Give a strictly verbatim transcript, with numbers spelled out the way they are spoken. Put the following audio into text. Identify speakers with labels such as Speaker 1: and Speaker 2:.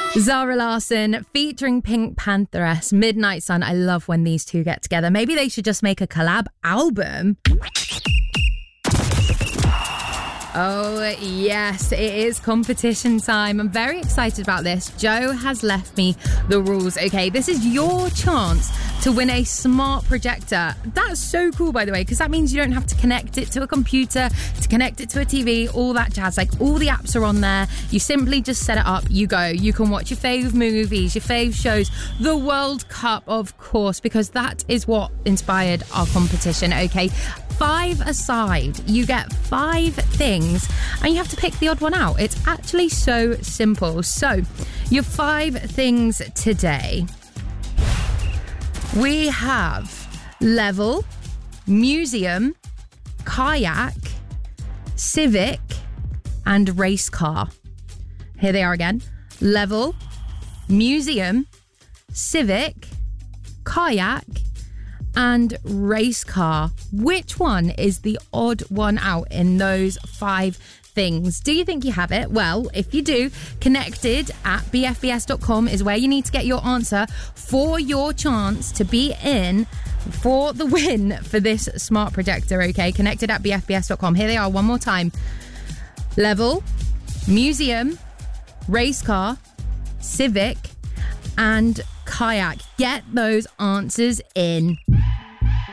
Speaker 1: Zara Larsson featuring Pink Pantheress, Midnight Sun. I love when these two get together. Maybe they should just make a collab album. Oh, yes, it is competition time. I'm very excited about this. Joe has left me the rules, okay? This is your chance to win a smart projector. That's so cool, by the way, because that means you don't have to connect it to a computer, to connect it to a T V, all that jazz. Like, all the apps are on there. You simply just set it up, you go. You can watch your fave movies, your fave shows, the World Cup, of course, because that is what inspired our competition, okay? Five aside, you get five things and you have to pick the odd one out. It's actually so simple. So, your five things today. We have level, museum, kayak, civic, and race car. Here they are again. Level, museum, civic, kayak, and race car. Which one is the odd one out in those five things? Do you think you have it? Well, if you do, connected at b f b s dot com is where you need to get your answer for your chance to be in for the win for this smart projector, okay? Connected at b f b s dot com. Here they are one more time. Level, museum, race car, civic, and kayak. Get those answers in